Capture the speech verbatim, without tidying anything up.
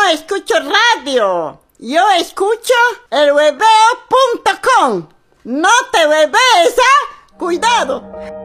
escucho radio. Yo escucho el hueveo punto com. No te huevees, ¿ah? Cuidado.